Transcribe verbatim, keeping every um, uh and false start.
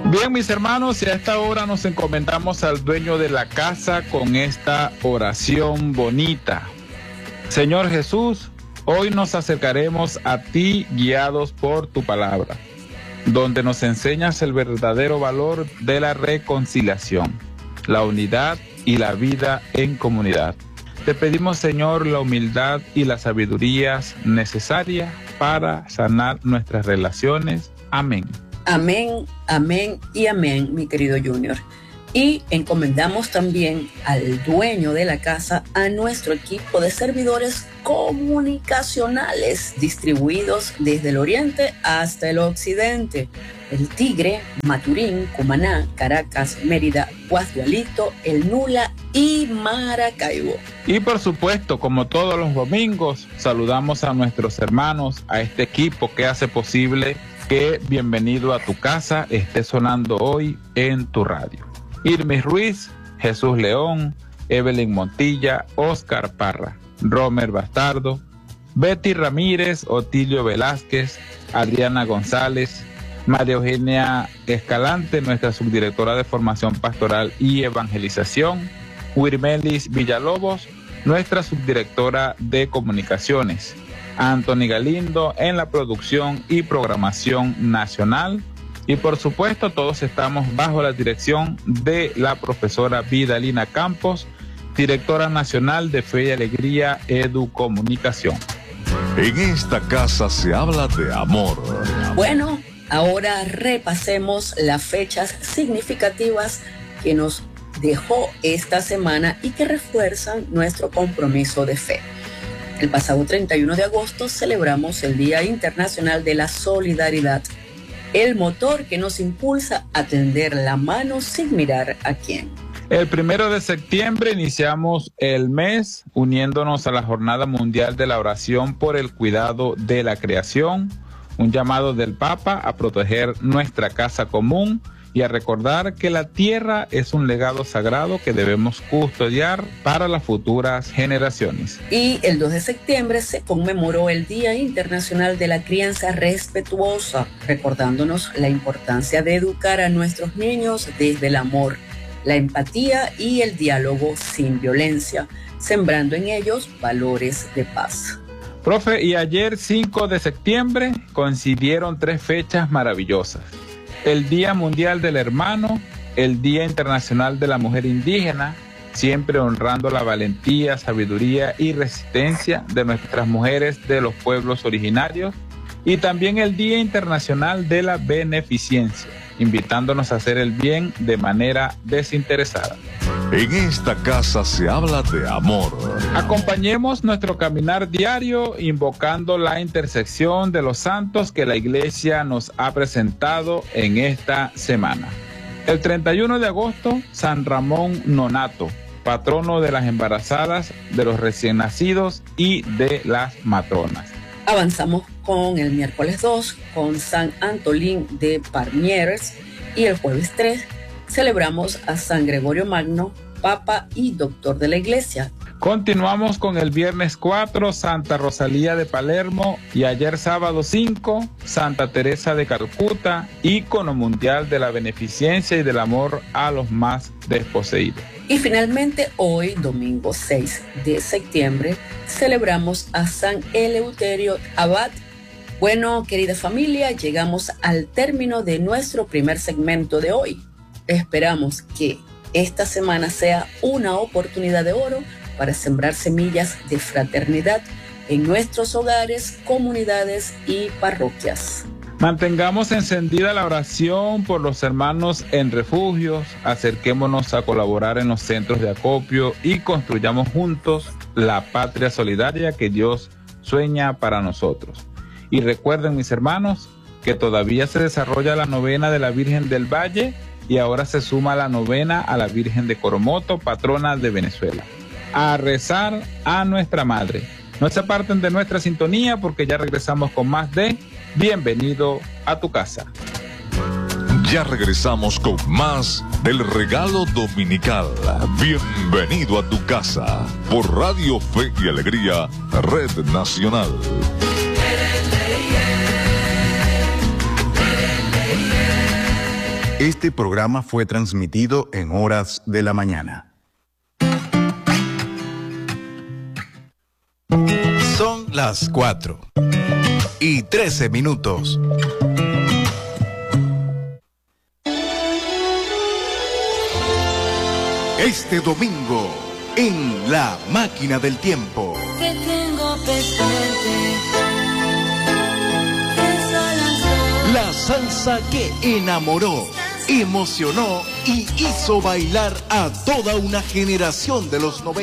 Bien, mis hermanos, y a esta hora nos encomendamos al dueño de la casa con esta oración bonita. Señor Jesús, hoy nos acercaremos a ti guiados por tu palabra, donde nos enseñas el verdadero valor de la reconciliación, la unidad y la vida en comunidad. Te pedimos, Señor, la humildad y la sabiduría necesaria para sanar nuestras relaciones. Amén. Amén, amén y amén, mi querido Junior. Y encomendamos también al dueño de la casa, a nuestro equipo de servidores comunicacionales distribuidos desde el oriente hasta el occidente: el Tigre, Maturín, Cumaná, Caracas, Mérida, Guasdualito, El Nula y Maracaibo. Y por supuesto, como todos los domingos, saludamos a nuestros hermanos, a este equipo que hace posible que Bienvenido a tu casa esté sonando hoy en tu radio. Irmis Ruiz, Jesús León, Evelyn Montilla, Oscar Parra, Romer Bastardo, Betty Ramírez, Otilio Velázquez, Adriana González, María Eugenia Escalante, nuestra subdirectora de Formación Pastoral y Evangelización, Wirmelis Villalobos, nuestra subdirectora de Comunicaciones, Anthony Galindo en la producción y programación nacional, y por supuesto todos estamos bajo la dirección de la profesora Vidalina Campos, directora nacional de Fe y Alegría Educomunicación. En esta casa se habla de amor. Bueno, ahora repasemos las fechas significativas que nos dejó esta semana y que refuerzan nuestro compromiso de fe. El pasado treinta y uno de agosto celebramos el Día Internacional de la Solidaridad, el motor que nos impulsa a tender la mano sin mirar a quién. El primero de septiembre iniciamos el mes uniéndonos a la Jornada Mundial de la Oración por el Cuidado de la Creación, un llamado del Papa a proteger nuestra casa común y a recordar que la tierra es un legado sagrado que debemos custodiar para las futuras generaciones. Y el dos de septiembre se conmemoró el Día Internacional de la Crianza Respetuosa, recordándonos la importancia de educar a nuestros niños desde el amor, la empatía y el diálogo sin violencia, sembrando en ellos valores de paz. Profe, y ayer cinco de septiembre coincidieron tres fechas maravillosas: el Día Mundial del Hermano, el Día Internacional de la Mujer Indígena, siempre honrando la valentía, sabiduría y resistencia de nuestras mujeres de los pueblos originarios, y también el Día Internacional de la Beneficencia, invitándonos a hacer el bien de manera desinteresada. En esta casa se habla de amor. Acompañemos nuestro caminar diario invocando la intersección de los santos que la Iglesia nos ha presentado en esta semana. El treinta y uno de agosto, San Ramón Nonato, patrono de las embarazadas, de los recién nacidos y de las matronas. Avanzamos con el miércoles dos, con San Antolín de Parniers, y el jueves tres celebramos a San Gregorio Magno, Papa y Doctor de la Iglesia. Continuamos con el viernes cuatro, Santa Rosalía de Palermo, y ayer sábado cinco, Santa Teresa de Calcuta, ícono mundial de la beneficencia y del amor a los más desposeídos. Y finalmente hoy, domingo seis de septiembre, celebramos a San Eleuterio Abad. Bueno, querida familia, llegamos al término de nuestro primer segmento de hoy. Esperamos que esta semana sea una oportunidad de oro para sembrar semillas de fraternidad en nuestros hogares, comunidades y parroquias. Mantengamos encendida la oración por los hermanos en refugios, acerquémonos a colaborar en los centros de acopio y construyamos juntos la patria solidaria que Dios sueña para nosotros. Y recuerden, mis hermanos, que todavía se desarrolla la novena de la Virgen del Valle y ahora se suma la novena a la Virgen de Coromoto, patrona de Venezuela. A rezar a nuestra Madre. No se aparten de nuestra sintonía porque ya regresamos con más de Bienvenido a tu casa. Ya regresamos con más del regalo dominical. Bienvenido a tu casa por Radio Fe y Alegría, Red Nacional. Este programa fue transmitido en horas de la mañana. Son las cuatro y trece minutos. Este domingo, en La Máquina del Tiempo. Que tengo pendiente. La salsa que enamoró, emocionó y hizo bailar a toda una generación de los noventa.